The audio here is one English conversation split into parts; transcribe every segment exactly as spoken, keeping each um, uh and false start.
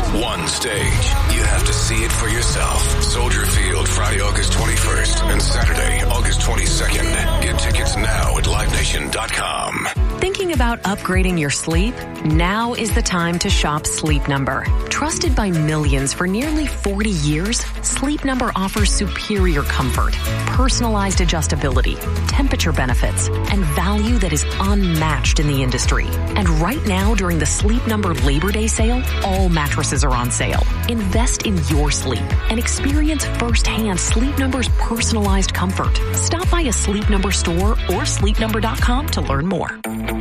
One stage. You have to see it for yourself. Soldier Field, Friday, August twenty-first and Saturday, August twenty-second. Get tickets now at live nation dot com. Thinking about upgrading your sleep? Now is the time to shop Sleep Number. Trusted by millions for nearly forty years, Sleep Number offers superior comfort, personalized adjustability, temperature benefits, and value that is unmatched in the industry. And right now, during the Sleep Number Labor Day sale, all mattresses are on sale. Invest in your sleep and experience firsthand Sleep Number's personalized comfort. Stop by a Sleep Number store or sleep number dot com to learn more.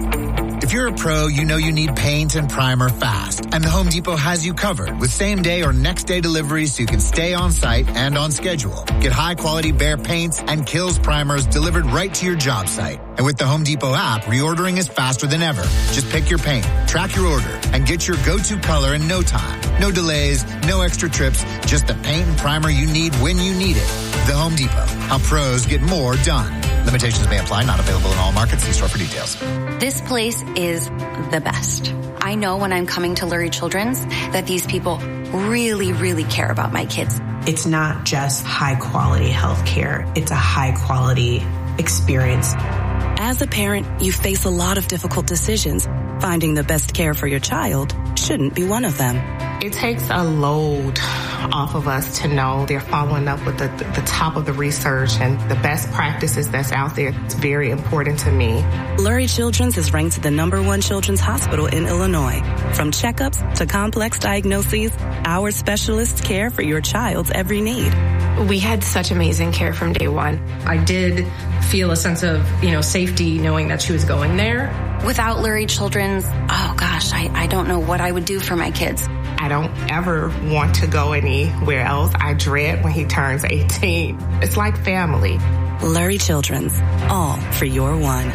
If you're a pro, you know you need paint and primer fast. And the Home Depot has you covered with same day or next day deliveries so you can stay on site and on schedule. Get high quality Behr paints and Kills primers delivered right to your job site. And with the Home Depot app, reordering is faster than ever. Just pick your paint, track your order, and get your go-to color in no time. No delays, no extra trips, just the paint and primer you need when you need it. The Home Depot. How pros get more done. Limitations may apply. Not available in all markets. See store for details. This place is the best. I know when I'm coming to Lurie Children's that these people really, really care about my kids. It's not just high quality health care. It's a high quality experience. As a parent, you face a lot of difficult decisions. Finding the best care for your child shouldn't be one of them. It takes a load off of us to know they're following up with the, the top of the research and the best practices that's out there. It's very important to me. Lurie Children's is ranked the number one children's hospital in Illinois. From checkups to complex diagnoses, our specialists care for your child's every need. We had such amazing care from day one. I did feel a sense of, you know, safety knowing that she was going there. Without Lurie Children's, oh gosh, I, I don't know what I would do for my kids. I don't ever want to go anywhere else. I dread when he turns eighteen. It's like family. Lurie Children's, all for your one.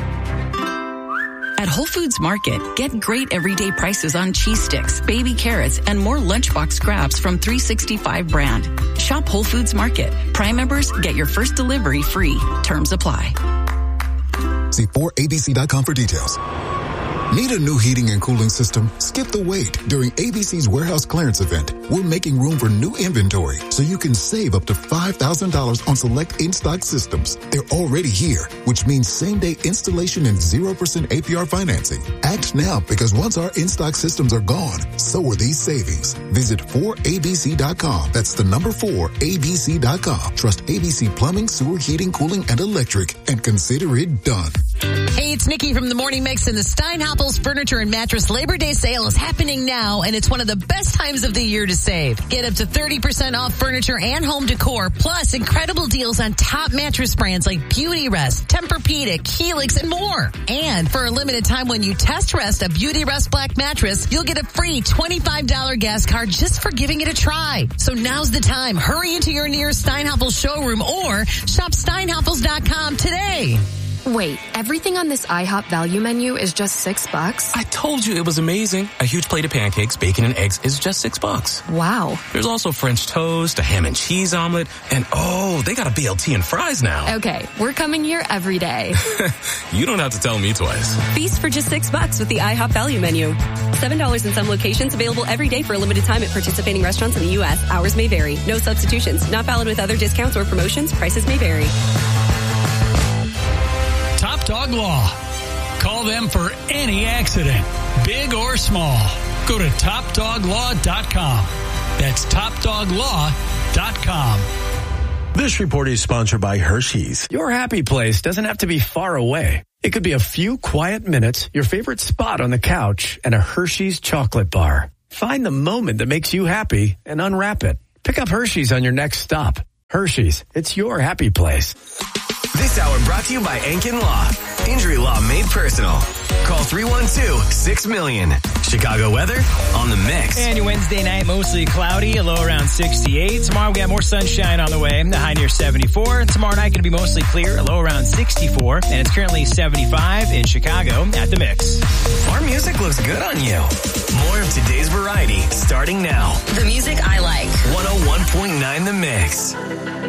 At Whole Foods Market, get great everyday prices on cheese sticks, baby carrots, and more lunchbox scraps from three sixty-five brand. Shop Whole Foods Market. Prime members get your first delivery free. Terms apply. See four A B C dot com for details. Need a new heating and cooling system? Skip the wait. During A B C's warehouse clearance event, we're making room for new inventory so you can save up to five thousand dollars on select in-stock systems. They're already here, which means same-day installation and zero percent A P R financing. Act now, because once our in-stock systems are gone, so are these savings. Visit four A B C dot com. That's the number four, A B C dot com. Trust A B C Plumbing, Sewer, Heating, Cooling, and Electric, and consider it done. Hey, it's Nikki from the Morning Mix, and the Steinhappel's Furniture and Mattress Labor Day sale is happening now, and it's one of the best times of the year to save. Get up to thirty percent off furniture and home decor, plus incredible deals on top mattress brands like Beautyrest, Tempur-Pedic, Helix, and more. And for a limited time, when you test rest a Beautyrest Black mattress, you'll get a free twenty-five dollars gas card just for giving it a try. So now's the time. Hurry into your nearest Steinhappel showroom or shop steinhappels dot com today. Wait, everything on this IHOP value menu is just six bucks? I told you it was amazing. A huge plate of pancakes, bacon, and eggs is just six bucks. Wow. There's also French toast, a ham and cheese omelet, and oh, they got a B L T and fries now. Okay, we're coming here every day. You don't have to tell me twice. Feast for just six bucks with the IHOP value menu. Seven dollars in some locations, available every day for a limited time at participating restaurants in the U S. Hours may vary. No substitutions. Not valid with other discounts or promotions. Prices may vary. Top Dog Law. Call them for any accident, big or small. Go to top dog law dot com. That's top dog law dot com. This report is sponsored by Hershey's. Your happy place doesn't have to be far away. It could be a few quiet minutes, your favorite spot on the couch, and a Hershey's chocolate bar. Find the moment that makes you happy and unwrap it. Pick up Hershey's on your next stop. Hershey's, it's your happy place. This hour brought to you by Enkin Law. Injury law made personal. Call three one two, six million. Chicago weather on the mix. And your Wednesday night, mostly cloudy, a low around sixty-eight. Tomorrow we got more sunshine on the way, the high near seventy-four. Tomorrow night going to be mostly clear, a low around sixty-four. And it's currently seventy-five in Chicago at the mix. Our music looks good on you. More of today's variety starting now. The music I like. one oh one point nine The Mix.